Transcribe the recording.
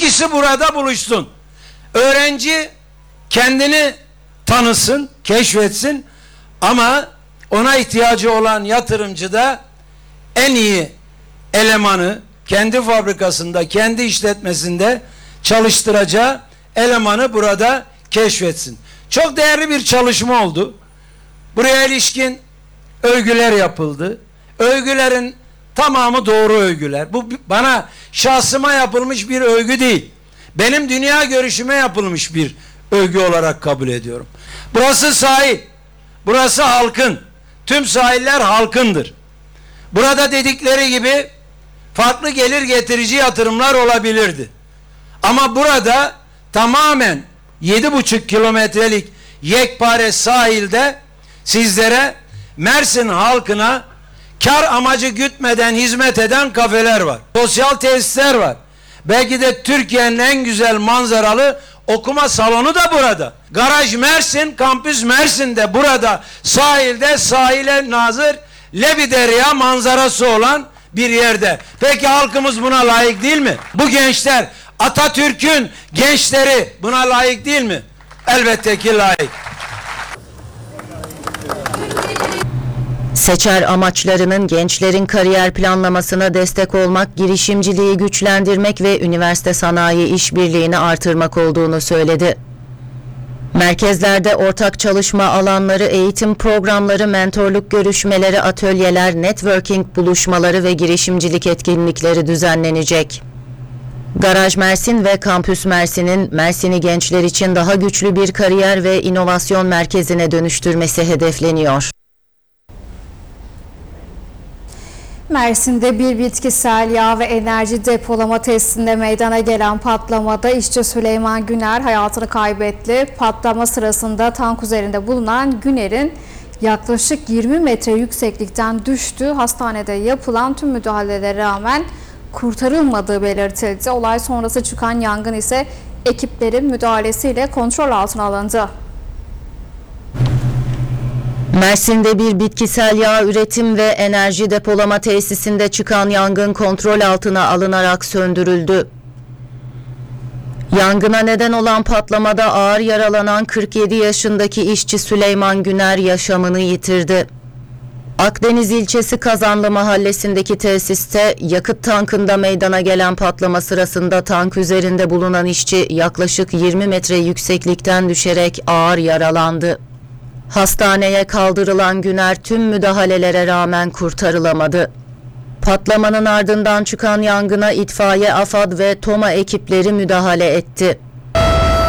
İkisi burada buluşsun. Öğrenci kendini tanısın, keşfetsin ama ona ihtiyacı olan yatırımcı da en iyi elemanı kendi fabrikasında, kendi işletmesinde çalıştıracağı elemanı burada keşfetsin. Çok değerli bir çalışma oldu. Buraya ilişkin övgüler yapıldı. Övgülerin tamamı doğru övgüler. Bu bana şahsıma yapılmış bir övgü değil. Benim dünya görüşüme yapılmış bir övgü olarak kabul ediyorum. Burası sahil. Burası halkın. Tüm sahiller halkındır. Burada dedikleri gibi farklı gelir getirici yatırımlar olabilirdi. Ama burada tamamen 7,5 kilometrelik yekpare sahilde sizlere Mersin halkına kar amacı gütmeden hizmet eden kafeler var. Sosyal tesisler var. Belki de Türkiye'nin en güzel manzaralı okuma salonu da burada. Garaj Mersin, kampüs Mersin'de burada sahilde, sahile nazır Lebiderya manzarası olan bir yerde. Peki halkımız buna layık değil mi? Bu gençler, Atatürk'ün gençleri buna layık değil mi? Elbette ki layık. Seçer amaçlarının gençlerin kariyer planlamasına destek olmak, girişimciliği güçlendirmek ve üniversite sanayi işbirliğini artırmak olduğunu söyledi. Merkezlerde ortak çalışma alanları, eğitim programları, mentorluk görüşmeleri, atölyeler, networking buluşmaları ve girişimcilik etkinlikleri düzenlenecek. Garaj Mersin ve Kampüs Mersin'in Mersin'i gençler için daha güçlü bir kariyer ve inovasyon merkezine dönüştürmesi hedefleniyor. Mersin'de bir bitkisel yağ ve enerji depolama tesisinde meydana gelen patlamada işçi Süleyman Güner hayatını kaybetti. Patlama sırasında tank üzerinde bulunan Güner'in yaklaşık 20 metre yükseklikten düştüğü, hastanede yapılan tüm müdahalelere rağmen kurtarılmadığı belirtildi. Olay sonrası çıkan yangın ise ekiplerin müdahalesiyle kontrol altına alındı. Mersin'de bir bitkisel yağ üretim ve enerji depolama tesisinde çıkan yangın kontrol altına alınarak söndürüldü. Yangına neden olan patlamada ağır yaralanan 47 yaşındaki işçi Süleyman Güner yaşamını yitirdi. Akdeniz ilçesi Kazanlı mahallesindeki tesiste yakıt tankında meydana gelen patlama sırasında tank üzerinde bulunan işçi yaklaşık 20 metre yükseklikten düşerek ağır yaralandı. Hastaneye kaldırılan Güner tüm müdahalelere rağmen kurtarılamadı. Patlamanın ardından çıkan yangına itfaiye, AFAD ve TOMA ekipleri müdahale etti.